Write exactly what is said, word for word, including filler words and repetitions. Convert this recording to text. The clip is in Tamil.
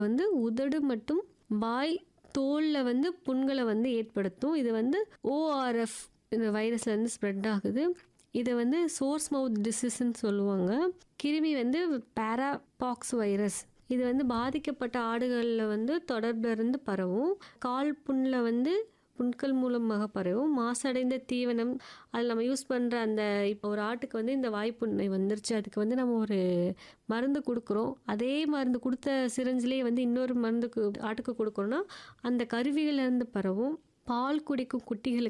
வந்து உதடு மற்றும் வாய் தோலில் வந்து புண்களை வந்து ஏற்படுத்தும். இது வந்து ஓஆர்எஃப் இந்த வைரஸ்ல வந்து ஸ்ப்ரெட் ஆகுது. இதை வந்து சோர்ஸ் மவுத் டிசீஸ்ன்னு சொல்லுவாங்க. கிருமி வந்து பாராபாக்ஸ் வைரஸ். இது வந்து பாதிக்கப்பட்ட ஆடுகளில் வந்து தொடர்பில் இருந்து பரவும். கால் புண்ணில் வந்து புண்கள் மூலமாக பரவும். மாசடைந்த தீவனம் அதில் நம்ம யூஸ் பண்ணுற அந்த இப்போ ஒரு ஆட்டுக்கு வந்து இந்த வாய்ப்புண்ணை வந்துருச்சு, அதுக்கு வந்து நம்ம ஒரு மருந்து கொடுக்குறோம். அதே மருந்து கொடுத்த சிரஞ்சிலே வந்து இன்னொரு மருந்துக்கு ஆட்டுக்கு கொடுக்குறோன்னா அந்த கருவிகளிலேருந்து பரவும். பால் குடிக்கும் குட்டிகளுக்கு